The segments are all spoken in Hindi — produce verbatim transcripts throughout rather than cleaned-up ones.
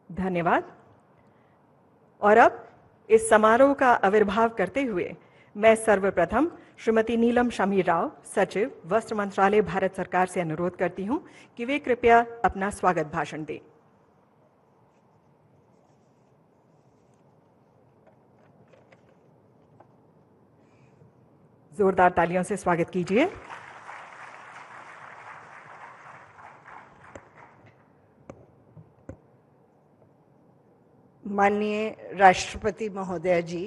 धन्यवाद। और अब इस समारोह का आविर्भाव करते हुए मैं सर्वप्रथम श्रीमती नीलम शमी राव, सचिव, वस्त्र मंत्रालय, भारत सरकार से अनुरोध करती हूं कि वे कृपया अपना स्वागत भाषण दें। जोरदार तालियों से स्वागत कीजिए। माननीय राष्ट्रपति महोदय जी,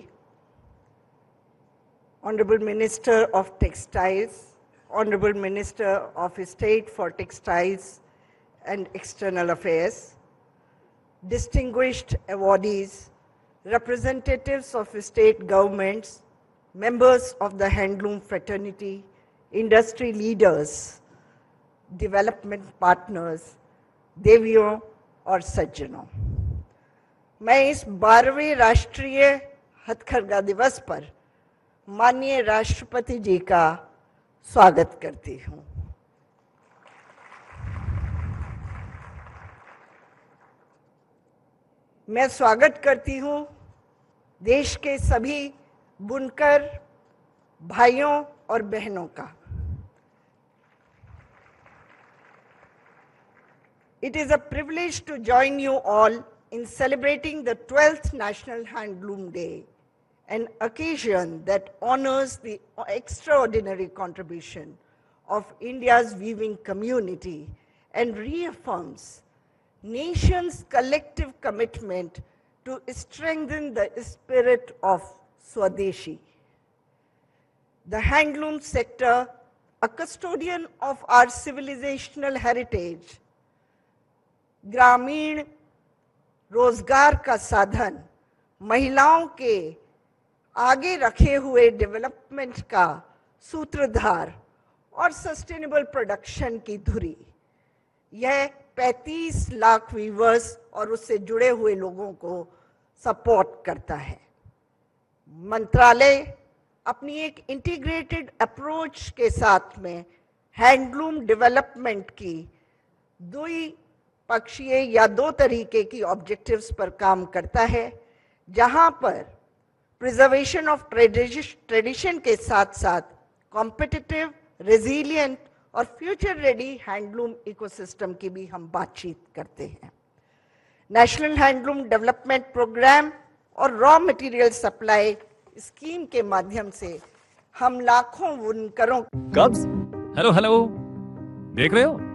Honorable Minister of Textiles, Honorable Minister of State for Textiles and External Affairs, distinguished awardees, representatives of state governments, members of the handloom fraternity, industry leaders, development partners, देवियों और सज्जनों, मैं इस बारहवें राष्ट्रीय हथकरघा दिवस पर माननीय राष्ट्रपति जी का स्वागत करती हूँ। मैं स्वागत करती हूँ देश के सभी बुनकर भाइयों और बहनों का। It is a privilege to join you all in celebrating the twelfth National Handloom Day, an occasion that honors the extraordinary contribution of India's weaving community and reaffirms nation's collective commitment to strengthen the spirit of Swadeshi. The handloom sector, a custodian of our civilizational heritage, ग्रामीण रोजगार का साधन, महिलाओं के आगे रखे हुए डेवलपमेंट का सूत्रधार और सस्टेनेबल प्रोडक्शन की धुरी, यह पैंतीस लाख वीवर्स और उससे जुड़े हुए लोगों को सपोर्ट करता है। मंत्रालय अपनी एक इंटीग्रेटेड अप्रोच के साथ में हैंडलूम डेवलपमेंट की दुई पक्षीय या दो तरीके की ऑब्जेक्टिव्स पर काम करता है, जहां पर प्रिजर्वेशन ऑफ ट्रेडिशन के साथ साथ कॉम्पिटिटिव, रेजिलिएंट और फ्यूचर रेडी हैंडलूम इकोसिस्टम की भी हम बातचीत करते हैं। नेशनल हैंडलूम डेवलपमेंट प्रोग्राम और रॉ मटेरियल सप्लाई स्कीम के माध्यम से हम लाखों बुनकरों कब्स हेलो हेलो देख रहे हो